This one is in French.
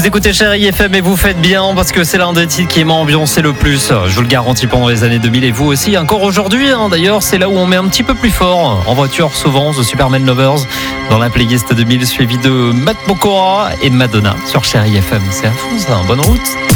Vous écoutez Chérie FM et vous faites bien parce que c'est l'un des titres qui m'a ambiancé le plus. Je vous le garantis pendant les années 2000 et vous aussi. Encore aujourd'hui, d'ailleurs, c'est là où on met un petit peu plus fort. En voiture, souvent, The Superman Lovers dans la playlist 2000, suivi de Matt Pokora et Madonna sur Chérie FM. C'est à fond ça, bonne route.